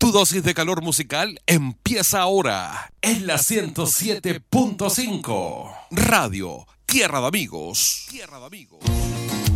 Tu dosis de calor musical empieza ahora en la 107.5. Radio Tierra de Amigos. Tierra de Amigos.